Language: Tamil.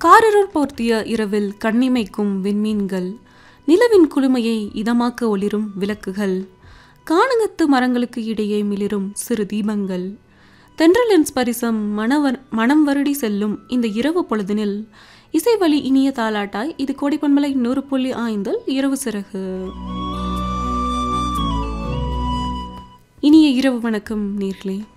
காரிருள் போர்த்திய இரவில் கண்ணிமைக்கும் விண்மீன்கள், நிலவின் குளுமையை இதமாக்க ஒளிரும் விளக்குகள், கானகத்து மரங்களுக்கு இடையே மிளிரும் சிறு தீபங்கள், தென்றலின் ஸ்பரிசம் மனம் வருடி செல்லும் இந்த இரவு பொழுதினில் இசைவழி இனிய தாலாட்டாய் இது கோடிப்பன்மலை 100.5 இரவு சிறகு. இனிய இரவு வணக்கம் நேர்களே.